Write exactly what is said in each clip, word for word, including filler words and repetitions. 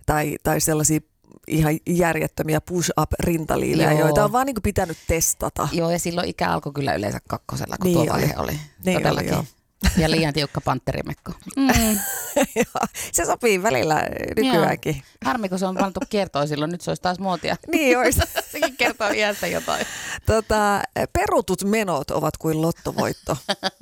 tai, tai sellaisia ihan järjettömiä push-up-rintaliivejä, Joo. joita on vaan niin kuin pitänyt testata. Joo, ja silloin ikä alkoi kyllä yleensä kakkosella, kun Niin tuo vaihe oli. oli. Niin Todellakin. oli, joo. Ja liian tiukka pantterimekko. Mm. Se sopii välillä nykyäänkin. Joo. Harmi, kun se on pantu kiertoon silloin, nyt se olisi taas muotia. Niin olisi. Sekin kertoo iästä jotain. Tota, perutut menot ovat kuin lottovoitto.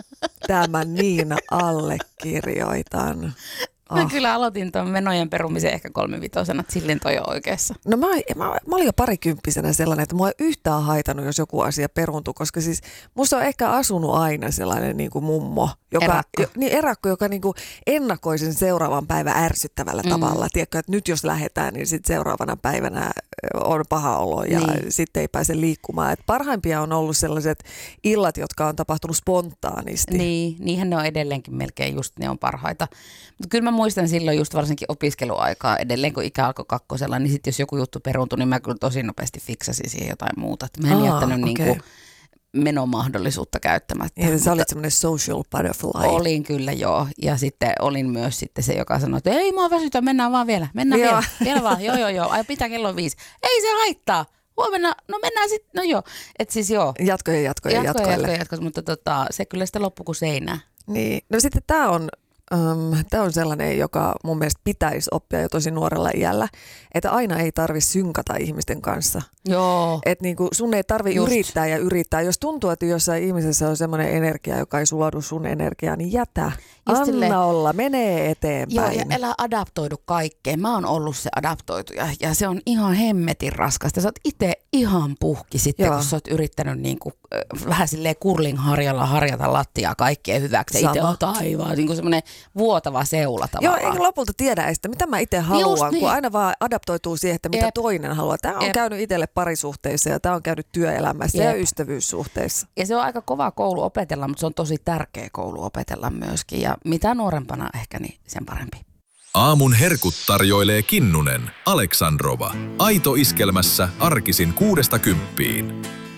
Tämän niin allekirjoitan. Mä Oh. kyllä aloitin tuon menojen perumisen ehkä kolmivitosena, että silleen toi on oikeassa. No mä, mä, mä olin jo parikymppisenä sellainen, että mua ei yhtään haitannut, jos joku asia peruuntuu, koska siis musta on ehkä asunut aina sellainen niin kuin mummo, joka, Erakko. jo, niin erakko, joka niin kuin ennakoi sen seuraavan päivän ärsyttävällä mm. tavalla. Tiedätkö, että nyt jos lähdetään, niin sitten seuraavana päivänä on paha olo ja niin. sitten ei pääse liikkumaan. Et parhaimpia on ollut sellaiset illat, jotka on tapahtunut spontaanisti. Niin, niinhän ne on edelleenkin melkein just, ne on parhaita. Mutta kyllä mä muistan silloin just varsinkin opiskeluaikaa edelleen, kun ikä alkoi kakkosella, niin sitten jos joku juttu peruuntui, niin mä kyllä tosi nopeasti fiksasin siihen jotain muuta. Et mä en Aa, jättänyt okei. niinku menomahdollisuutta käyttämättä. Ja sä Mutta olit semmoinen social butterfly. olin kyllä joo. Ja sitten olin myös sitten se, joka sanoi, että ei mua väsytä, mennään vaan vielä. Mennään Joo. vielä. Vielä vaan, joo joo joo. Ai pitää kello on viisi. Ei se haittaa. Huomenna, no mennään sitten, no joo. Että siis joo. Jatkoja, jatkoja, Jatkoja, jatkoille. jatkoja, jatkoja, mutta tota, se kyllä sitten loppui kuin seinään. Niin, no sitten tämä on, um, tää on sellainen, joka mun mielestä pitäisi oppia jo tosi nuorella iällä, että aina ei tarvitse synkata ihmisten kanssa. Joo. Että niinku sun ei tarvitse Just. yrittää ja yrittää. Jos tuntuu, että jossain ihmisessä on semmoinen energia, joka ei sulaudu sun energiaan, niin jätä. Just Anna silleen- olla, menee eteenpäin. Joo, ja älä adaptoidu kaikkeen. Mä oon ollut se adaptoituja ja se on ihan hemmetin raskasta. Sä oot itse ihan puhki sitten, Joo. kun sä oot yrittänyt niinku, äh, vähän silleen curling-harjalla harjata lattiaa kaikkien hyväksi. Sama. Itse oot aivan niin kuin semmoinen vuotava seula Joo, tavallaan. eikä lopulta tiedä edes, mitä mä itse haluan, niin. kun aina vaan adaptoituu siihen, että mitä Jep. toinen haluaa. Tämä on Jep. käynyt itselle parisuhteissa ja tämä on käynyt työelämässä Jep. ja ystävyyssuhteissa. Ja se on aika kova koulu opetella, mutta se on tosi tärkeä koulu opetella myöskin. Ja mitä nuorempana ehkä, niin sen parempi. Aamun herkut tarjoilee Kinnunen, Aleksandrova. Aito iskelmässä arkisin kuudesta kymppiin.